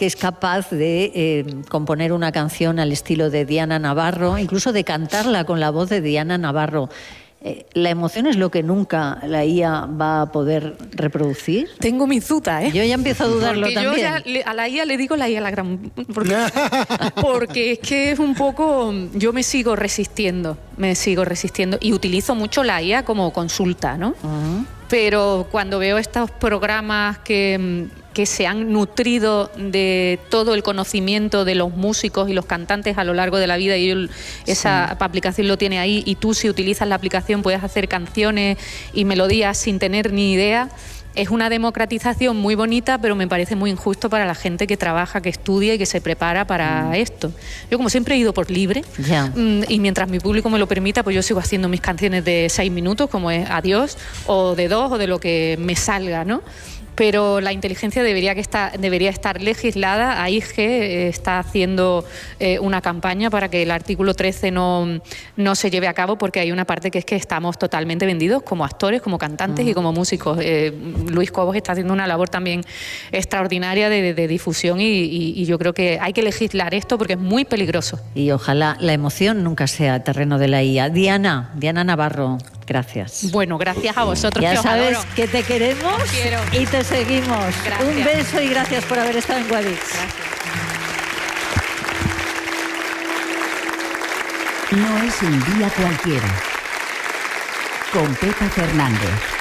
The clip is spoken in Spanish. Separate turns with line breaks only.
que es capaz de componer una canción al estilo de Diana Navarro, incluso de cantarla con la voz de Diana Navarro. ¿La emoción es lo que nunca la IA va a poder reproducir?
Tengo mis dudas, ¿eh?
Yo ya empiezo a dudarlo
porque
también.
Yo ya a la IA le digo la IA a la gran... Porque es que es un poco... Yo me sigo resistiendo y utilizo mucho la IA como consulta, ¿no? Pero cuando veo estos programas que se han nutrido de todo el conocimiento de los músicos y los cantantes a lo largo de la vida, y esa aplicación lo tiene ahí, y tú, si utilizas la aplicación, puedes hacer canciones y melodías sin tener ni idea. Es una democratización muy bonita, pero me parece muy injusto para la gente que trabaja, que estudia y que se prepara para esto. Yo, como siempre, he ido por libre, y mientras mi público me lo permita, pues yo sigo haciendo mis canciones de 6 minutos, como es Adiós, o de 2, o de lo que me salga, ¿no? Pero la inteligencia debería estar legislada. AIGE está haciendo una campaña para que el artículo 13 no se lleve a cabo, porque hay una parte que es que estamos totalmente vendidos como actores, como cantantes y como músicos. Luis Cobos está haciendo una labor también extraordinaria de difusión, y yo creo que hay que legislar esto porque es muy peligroso.
Y ojalá la emoción nunca sea terreno de la IA. Diana Navarro, gracias.
Bueno, gracias a vosotros.
Ya
que os
sabes
adoro.
que te queremos y te seguimos.
Gracias.
Un beso y gracias por haber estado en Guadix.
Gracias.
No es un día cualquiera. Con Pepa Fernández.